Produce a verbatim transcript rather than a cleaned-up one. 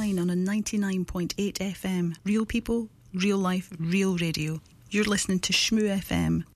online on a ninety-nine point eight F M. Real people, real life, real radio. You're listening to Shmoo F M.